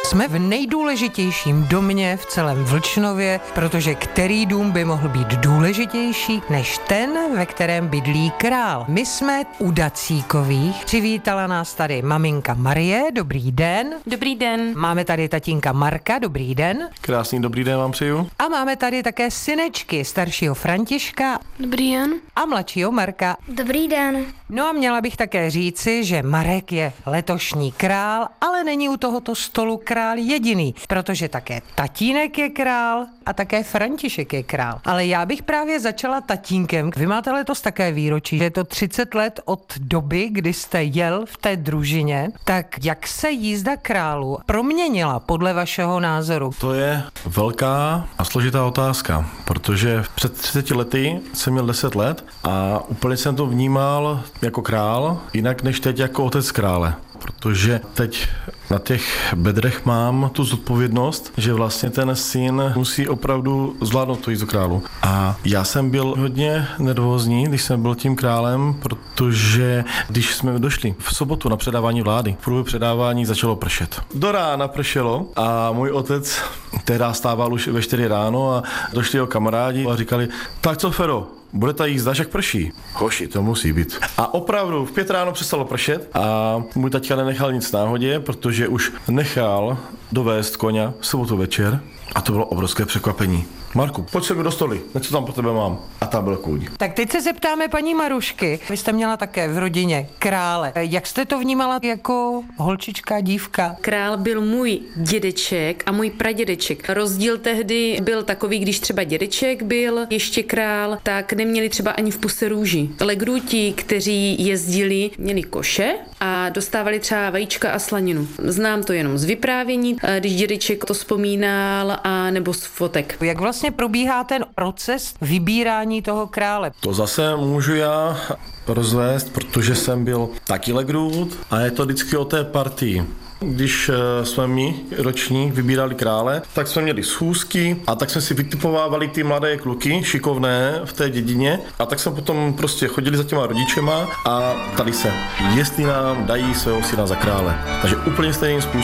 Jsme v nejdůležitějším domě v celém Vlčnově, protože který dům by mohl být důležitější než ten, ve kterém bydlí král. My jsme u Dacíkových. Přivítala nás tady maminka Marie, dobrý den. Dobrý den. Máme tady tatínka Marka, dobrý den. Krásný dobrý den vám přeju. A máme tady také synečky, staršího Františka Dobrý den. a mladšího Marka. Dobrý den. No a měla bych také říci, že Marek je letošní král, ale není u tohoto stolu král jediný, protože také tatínek je král a také František je král. Ale já bych právě začala tatínkem. Vy máte letos také výročí, že je to 30 let od doby, kdy jste jel v té družině. Tak jak se jízda králu proměnila podle vašeho názoru? To je velká a složitá otázka, protože před 30 lety jsem měl 10 let a úplně jsem to vnímal jako král, jinak než teď jako otec krále. Protože teď na těch bedrech mám tu zodpovědnost, že vlastně ten syn musí opravdu zvládnout to jízdu králu. A já jsem byl hodně nervózní, když jsem byl tím králem, protože když jsme došli v sobotu na předávání vlády, v průběhu předávání začalo pršet. Do rána pršelo a můj otec tehdy stával už ve 4 ráno a došli jeho kamarádi a říkali, tak co Fero, bude ta jízda, jak prší? Hoši, to musí být. A opravdu v 5 ráno přestalo pršet a můj taťka nenechal nic náhodě, protože už nechal dovést koně v sobotu večer a to bylo obrovské překvapení. Marku, pojď se mi do stoly, něco tam pro tebe mám. A tam byl kůň. Tak teď se zeptáme paní Marušky. Vy jste měla také v rodině krále. Jak jste to vnímala jako holčička, dívka? Král byl můj dědeček a můj pradědeček. Rozdíl tehdy byl takový, když třeba dědeček byl ještě král, tak neměli třeba ani v puse růži. Legruti, kteří jezdili, měli koše a dostávali třeba vajíčka a slaninu. Znám to jenom z vyprávění, když dědeček to vzpomínal, a nebo z fotek. Jak vlastně probíhá ten proces vybírání toho krále? To zase můžu já rozvést, protože jsem byl taky legrut a je to vždycky o té partii. Když jsme my roční vybírali krále, tak jsme měli schůzky a tak jsme si vytipovávali ty mladé kluky, šikovné v té dědině a tak jsme potom prostě chodili za těma rodičema a ptali se, jestli nám dají svého syna za krále. Takže úplně stejným způsobem